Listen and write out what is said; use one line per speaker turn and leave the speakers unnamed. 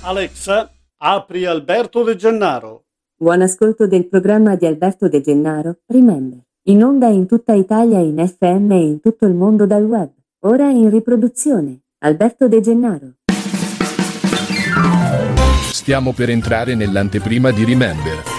Alexa, apri Alberto De Gennaro.
Buon ascolto del programma di Alberto De Gennaro, Remember. In onda in tutta Italia, in FM e in tutto il mondo dal web. Ora in riproduzione. Alberto De Gennaro.
Stiamo per entrare nell'anteprima di Remember.